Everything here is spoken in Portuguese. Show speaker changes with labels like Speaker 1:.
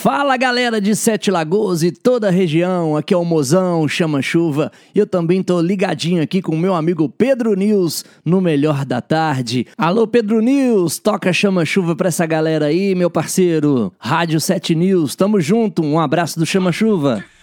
Speaker 1: Fala galera de Sete Lagoas e toda a região, aqui é o Mozão, Chama Chuva. E eu também tô ligadinho aqui com o meu amigo Pedro News no Melhor da Tarde. Alô Pedro News, toca Chama Chuva pra essa galera aí, meu parceiro. Rádio 7 News, tamo junto, um abraço do Chama Chuva.